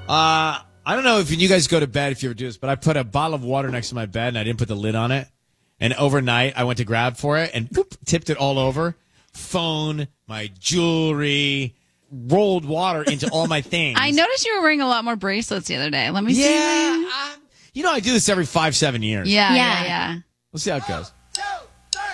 I don't know if you guys go to bed if you ever do this, but I put a bottle of water next to my bed and I didn't put the lid on it. And overnight, I went to grab for it and tipped it all over. Phone, my jewelry, rolled water into all my things. I noticed you were wearing a lot more bracelets the other day. Let me see. Yeah. I do this every 5-7 years. Yeah. We'll see how it goes.